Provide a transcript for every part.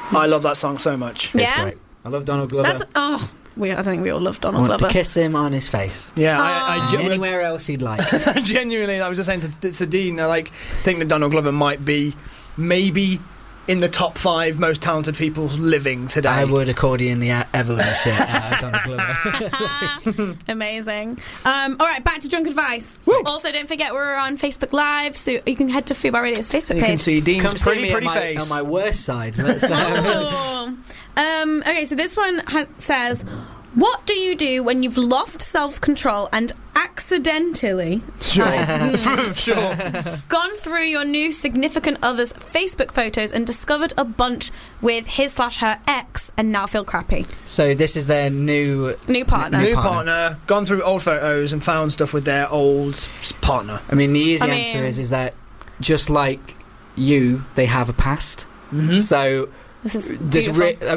I love that song so much. It's Yeah? great. I love Donald Glover. I think we all love I Donald want Glover. to kiss him on his face. Yeah, I Anywhere else he'd like. genuinely, I was just saying to Dean, I think that Donald Glover might be maybe in the top 5 most talented people living today. I would accordion the Evelyn shit out of Donald Glover. Amazing. All right, back to Drunk Advice. Woo. Also, don't forget we're on Facebook Live, so you can head to Fubar Radio's Facebook You can page. see Dean's Come see me pretty at face. on my worst side. Let's, Oh. Okay, so this one says, what do you do when you've lost self-control and accidentally Sure. Sure. gone through your new significant other's Facebook photos and discovered a bunch with his/her ex and now feel crappy? So this is their new partner. New partner, gone through old photos and found stuff with their old partner. I mean, the easy answer is that just like you, they have a past. Mm-hmm. So This is because beautiful.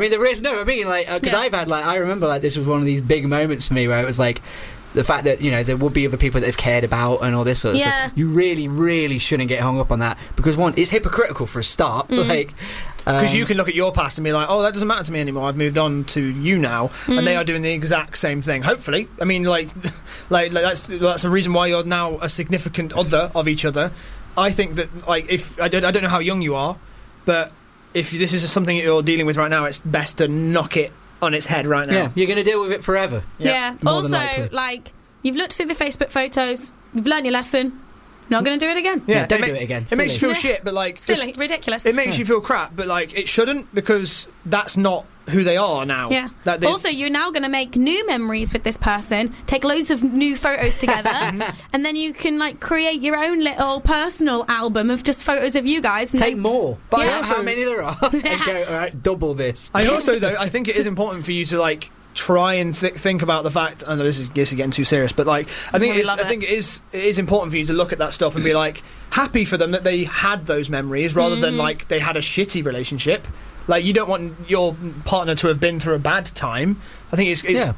I've had I remember this was one of these big moments for me where it was like the fact that there would be other people that they've cared about and all this sort of stuff. You really, really shouldn't get hung up on that because one, it's hypocritical for a start. Because you can look at your past and be like, oh, that doesn't matter to me anymore. I've moved on to you now, and they are doing the exact same thing. Hopefully, I mean, like that's the reason why you're now a significant other of each other. I think that if I don't know how young you are, but if this is something that you're dealing with right now, it's best to knock it on its head right now. Yeah, you're going to deal with it forever. Yeah. More than Also, likely. you've looked through the Facebook photos, you've learned your lesson. Not going to do it again. Yeah, don't do it again. It makes you feel Silly. shit, but Silly, ridiculous. it makes you feel crap, but it shouldn't because that's not who they are now. Yeah. Also, you're now going to make new memories with this person, take loads of new photos together, and then you can create your own little personal album of just photos of you guys. Take more. But Yeah. How many there are? And go, all right, double this. I also, though, I think it is important for you to try and think about the fact. I know this is getting too serious, but I think it is important for you to look at that stuff and be happy for them that they had those memories rather than they had a shitty relationship. You don't want your partner to have been through a bad time. I think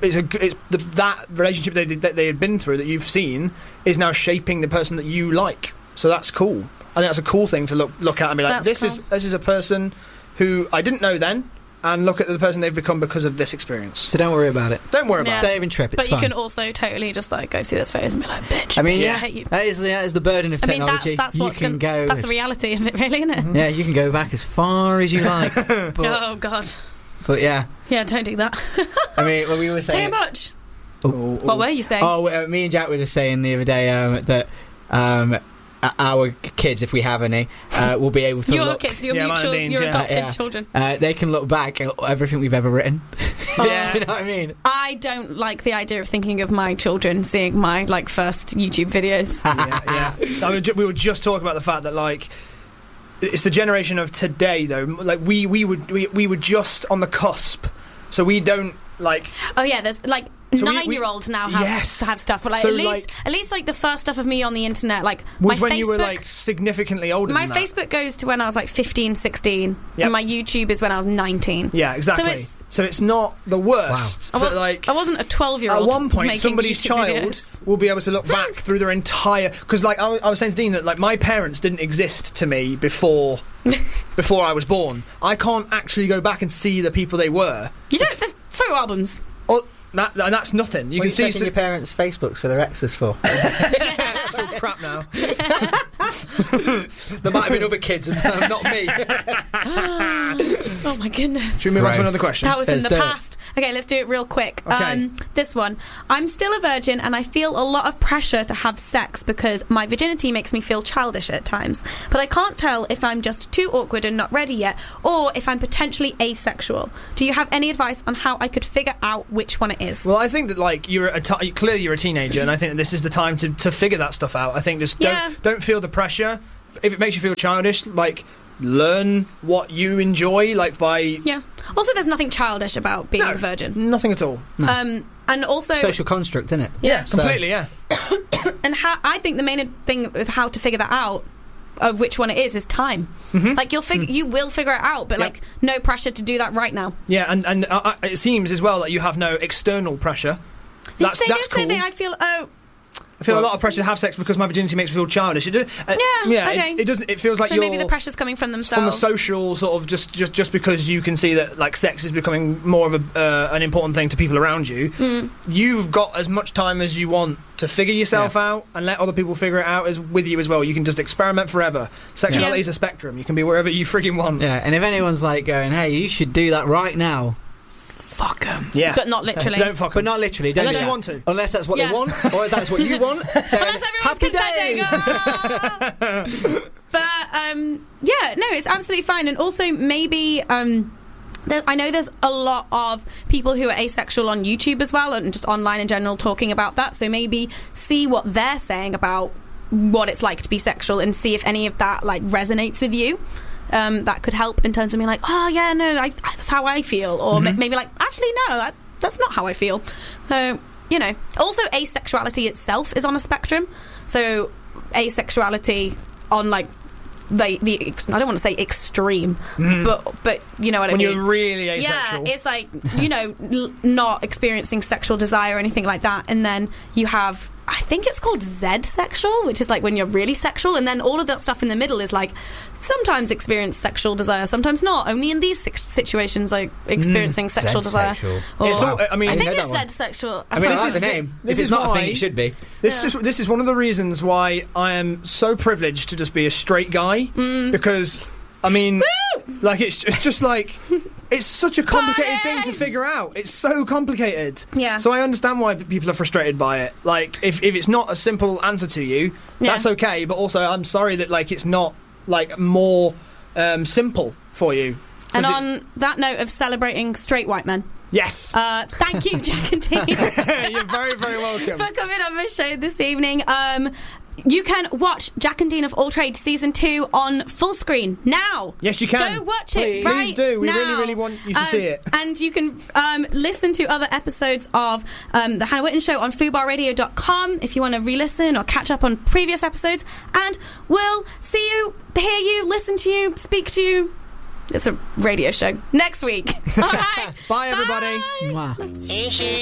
that relationship that they had been through that you've seen is now shaping the person that you like. So that's cool. I think that's a cool thing to look at and be like, this is a person who I didn't know then. And look at the person they've become because of this experience. So don't worry about it. Don't worry about it. Don't even trip. It's But fine. you can also totally just go through those photos and be like, bitch, I mean, I hate you. That is the burden of technology. That's that's the reality of it, really, isn't it? Yeah, you can go back as far as you like. But, Oh, God. But yeah. Yeah, don't do that. I mean, what we were saying. Too much. Oh. What were you saying? Oh, me and Jack were just saying the other day that our kids, if we have any, will be able to your look... kids, your Dean's, your adopted children. They can look back at everything we've ever written. Do you know what I mean? I don't like the idea of thinking of my children seeing my first YouTube videos. Yeah. We were just talking about the fact that it's the generation of today though. We were just on the cusp, so we don't Oh yeah, there's 9-year-olds now have stuff. But at least the first stuff of me on the internet, was my when Facebook, you were significantly older. My than that. Facebook goes to when I was 15, 16, Yep. and my YouTube is when I was 19. Yeah, exactly. So it's not the worst. Wow. But I wasn't a 12-year-old. At one point, making somebody's YouTube child videos. will be able to look back through their entire. Because I was saying to Dean that my parents didn't exist to me before I was born. I can't actually go back and see the people they were. You don't. The photo albums. Oh, that's nothing. You What can are see checking your parents' Facebooks for their exes for? I feel crap now. There might have been other kids, not me. Oh my goodness. Should we move on to another question? That was in Let's the do it. past. Okay, let's do it real quick. Okay. This one. I'm still a virgin and I feel a lot of pressure to have sex because my virginity makes me feel childish at times. But I can't tell if I'm just too awkward and not ready yet or if I'm potentially asexual. Do you have any advice on how I could figure out which one it is? Well, I think that clearly you're a teenager, and I think that this is the time to figure that stuff out. I think just don't feel the pressure. If it makes you feel childish, learn what you enjoy, by Also, there's nothing childish about being a virgin. Nothing at all. And also Social construct, isn't it? Yeah, completely. Yeah. and I think the main thing with how to figure that out of which one it is time. Mm-hmm. You will figure it out, but no pressure to do that right now. Yeah, and it seems as well that you have no external pressure. You That's say cool. that I feel I feel a lot of pressure to have sex because my virginity makes me feel childish. It doesn't. It feels like so maybe the pressure's coming from themselves, from the social sort of just because you can see that like sex is becoming more of an important thing to people around you. You've got as much time as you want to figure yourself out and let other people figure it out with you as well. You can just experiment forever. Sexuality is a spectrum. You can be wherever you frigging want. Yeah, and if anyone's like going, hey, you should do that right now, fuck them. Yeah. But not literally. Don't fuck them. But not literally. Don't Unless do you want to. Unless that's what they want, or if that's what you want. Unless everyone's consenting. But, it's absolutely fine. And also, maybe... I know there's a lot of people who are asexual on YouTube as well, and just online in general talking about that. So maybe see what they're saying about what it's like to be sexual, and see if any of that like resonates with you. That could help in terms of being like, oh yeah, no, that's how I feel, or maybe like, actually no, that's not how I feel. So also asexuality itself is on a spectrum. So asexuality on like the I don't want to say extreme, but you know what I mean. When you're really asexual. Yeah, it's like not experiencing sexual desire or anything like that, and then you have, I think it's called Z-sexual, which is like when you're really sexual, and then all of that stuff in the middle is like sometimes experience sexual desire, sometimes not. Only in these situations, like experiencing sexual desire. I think it's Z-sexual. I like the name. If it's not a thing, it should be. This is one of the reasons why I am so privileged to just be a straight guy, because I mean, like it's just like it's such a complicated thing to figure out. It's so complicated. Yeah. So I understand why people are frustrated by it. Like if it's not a simple answer to you, that's okay. But also, I'm sorry that like it's not like more simple for you. And on that note of celebrating straight white men. Yes. Thank you, Jack and Dean. You're very, very welcome. For coming on my show this evening. You can watch Jack and Dean of All Trades Season 2 on full screen now. Yes, you can. Go watch it right Please do. We now. really, really want you to see it. And you can listen to other episodes of The Hannah Witten Show on FubarRadio.com if you want to re-listen or catch up on previous episodes. And we'll see you, hear you, listen to you, speak to you. It's a radio show next week. All right. Bye, everybody. Bye.